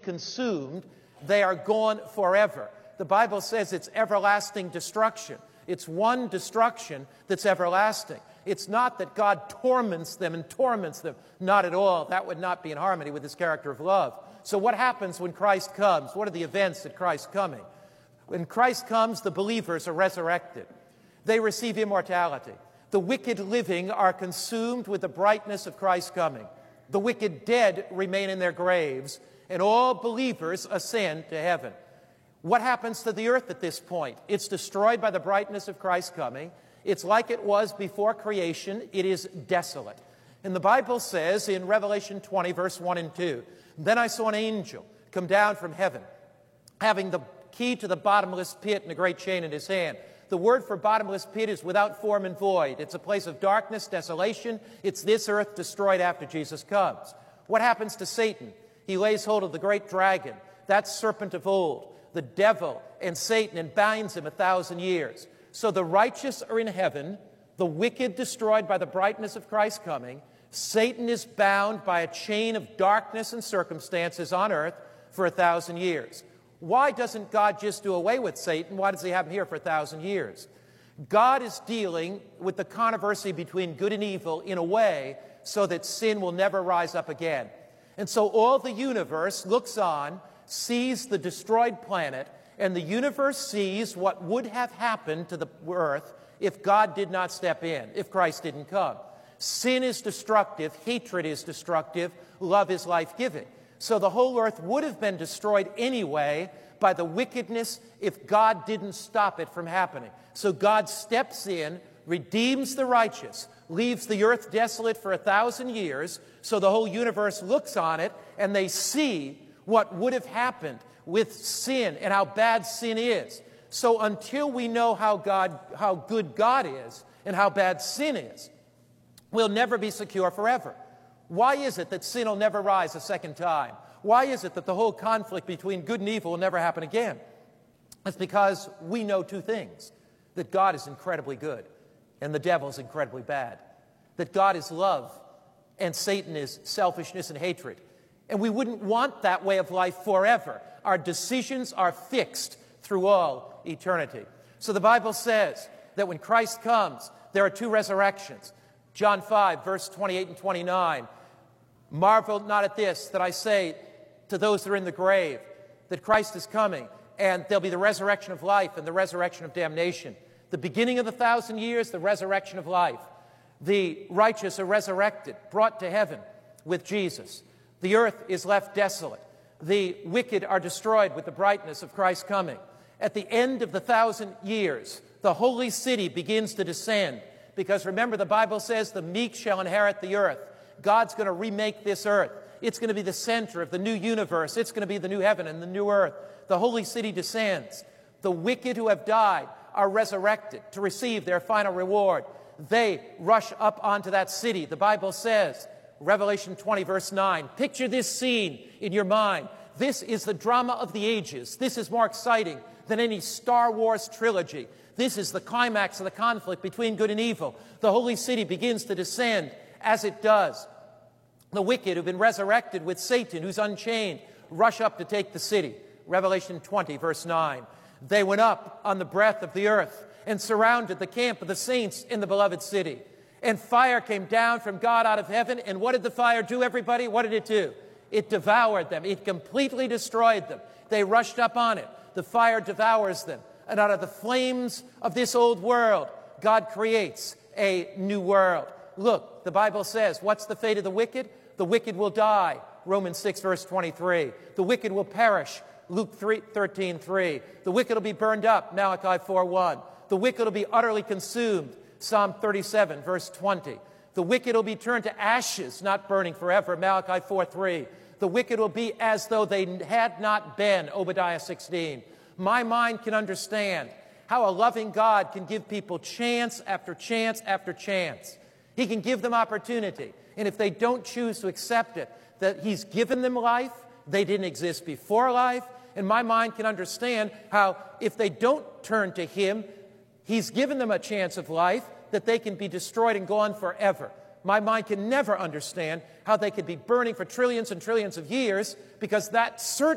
consumed, they are gone forever. The Bible says it's everlasting destruction. It's one destruction that's everlasting. It's not that God torments them and torments them. Not at all. That would not be in harmony with his character of love. So what happens when Christ comes? What are the events at Christ's coming? When Christ comes, the believers are resurrected. They receive immortality. The wicked living are consumed with the brightness of Christ's coming. The wicked dead remain in their graves, and all believers ascend to heaven. What happens to the earth at this point? It's destroyed by the brightness of Christ's coming. It's like it was before creation. It is desolate. And the Bible says in Revelation 20, verse 1 and 2, "Then I saw an angel come down from heaven, having the key to the bottomless pit and a great chain in his hand." The word for bottomless pit is without form and void. It's a place of darkness, desolation. It's this earth destroyed after Jesus comes. What happens to Satan? He lays hold of the great dragon, that serpent of old, the devil and Satan, and binds him 1,000 years. So the righteous are in heaven, the wicked destroyed by the brightness of Christ's coming. Satan is bound by a chain of darkness and circumstances on earth for 1,000 years. Why doesn't God just do away with Satan? Why does he have him here for 1,000 years? God is dealing with the controversy between good and evil in a way so that sin will never rise up again. And so all the universe looks on, sees the destroyed planet, and the universe sees what would have happened to the earth if God did not step in, if Christ didn't come. Sin is destructive, hatred is destructive, love is life-giving. So the whole earth would have been destroyed anyway by the wickedness if God didn't stop it from happening. So God steps in, redeems the righteous, leaves the earth desolate for 1,000 years, so the whole universe looks on it and they see what would have happened with sin and how bad sin is. So until we know how good God is and how bad sin is, we'll never be secure forever. Why is it that sin will never rise a second time? Why is it that the whole conflict between good and evil will never happen again? It's because we know two things: that God is incredibly good and the devil is incredibly bad, that God is love and Satan is selfishness and hatred. And we wouldn't want that way of life forever. Our decisions are fixed through all eternity. So the Bible says that when Christ comes, there are two resurrections. John 5, verse 28 and 29. "Marvel not at this, that I say to those that are in the grave, that Christ is coming, and there'll be the resurrection of life and the resurrection of damnation." The beginning of the 1,000 years, the resurrection of life. The righteous are resurrected, brought to heaven with Jesus. The earth is left desolate. The wicked are destroyed with the brightness of Christ's coming. At the end of the 1,000 years, the holy city begins to descend. Because remember, the Bible says the meek shall inherit the earth. God's going to remake this earth. It's going to be the center of the new universe. It's going to be the new heaven and the new earth. The holy city descends. The wicked who have died are resurrected to receive their final reward. They rush up onto that city. The Bible says, Revelation 20, verse 9, picture this scene in your mind. This is the drama of the ages. This is more exciting than any Star Wars trilogy. This is the climax of the conflict between good and evil. The holy city begins to descend. As it does, the wicked who've been resurrected with Satan, who's unchained, rush up to take the city. Revelation 20, verse 9. They went up on the breadth of the earth and surrounded the camp of the saints in the beloved city. And fire came down from God out of heaven. And what did the fire do, everybody? What did it do? It devoured them. It completely destroyed them. They rushed up on it. The fire devours them. And out of the flames of this old world, God creates a new world. Look, the Bible says, what's the fate of the wicked? The wicked will die. Romans 6, verse 23. The wicked will perish. Luke 13:3. The wicked will be burned up. Malachi 4:1. The wicked will be utterly consumed. Psalm 37, verse 20. The wicked will be turned to ashes, not burning forever. Malachi 4:3. The wicked will be as though they had not been. Obadiah 16. My mind can understand how a loving God can give people chance after chance after chance. He can give them opportunity. And if they don't choose to accept it, that He's given them life, they didn't exist before life. And my mind can understand how if they don't turn to Him, He's given them a chance of life, that they can be destroyed and gone forever. My mind can never understand how they could be burning for trillions and trillions of years, because that certainly